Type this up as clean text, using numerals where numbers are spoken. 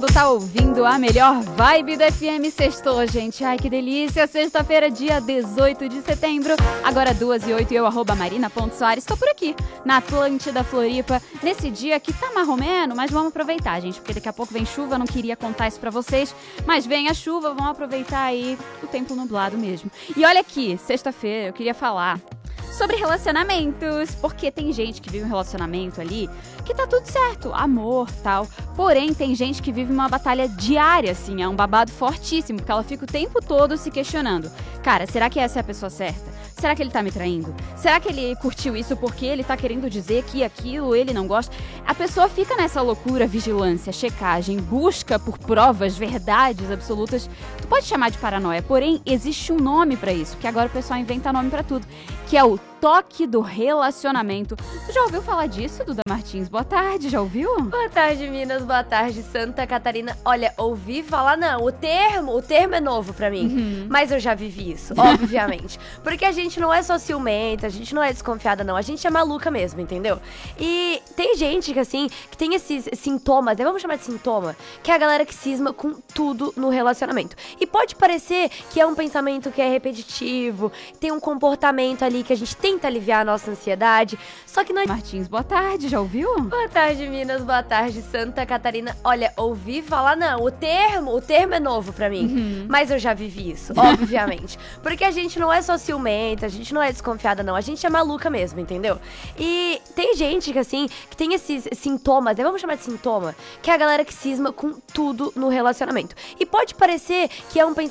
mundo tá ouvindo a melhor vibe da FM. Sextou, gente. Ai, que delícia. Sexta-feira, dia 18 de setembro. Agora 2h08 e eu, @marina.soares. Tô por aqui, na Atlântida Floripa, nesse dia que tá marromeno, mas vamos aproveitar, gente, porque daqui a pouco vem chuva. Não queria contar isso pra vocês, mas vem a chuva, vamos aproveitar aí o tempo nublado mesmo. E olha aqui, sexta-feira eu queria falar sobre relacionamentos, porque tem gente que vive um relacionamento ali que tá tudo certo, amor, tal. Porém, tem gente que vive uma batalha diária, assim, é um babado fortíssimo, porque ela fica o tempo todo se questionando. Cara, será que essa é a pessoa certa? Será que ele tá me traindo? Será que ele curtiu isso porque ele tá querendo dizer que aquilo ele não gosta? A pessoa fica nessa loucura, vigilância, checagem, busca por provas, verdades absolutas. Tu pode chamar de paranoia, porém existe um nome pra isso, que agora o pessoal inventa nome pra tudo, que é o toque do relacionamento. Tu já ouviu falar disso, Duda Martins? Boa tarde, já ouviu? Boa tarde, Minas. Boa tarde, Santa Catarina. Olha, ouvi falar não. O termo é novo pra mim. Mas eu já vivi isso, obviamente. Porque a gente não é só ciumenta, a gente não é desconfiada, não. A gente é maluca mesmo, entendeu? E tem gente que, assim, que tem esses sintomas, né? Vamos chamar de sintoma, que é a galera que cisma com tudo no relacionamento. E pode parecer que é um pensamento que é repetitivo, tem um comportamento ali que a gente tenta aliviar a nossa ansiedade, só que não... Martins, boa tarde, já ouviu? Boa tarde, Minas. Boa tarde, Santa Catarina. Olha, ouvi falar não. O termo é novo pra mim. Mas eu já vivi isso, obviamente. Porque a gente não é só ciumenta, a gente não é desconfiada, não. A gente é maluca mesmo, entendeu? E tem gente que, assim, que tem esses sintomas, né? Vamos chamar de sintoma, que é a galera que cisma com tudo no relacionamento. E pode parecer que é um pensamento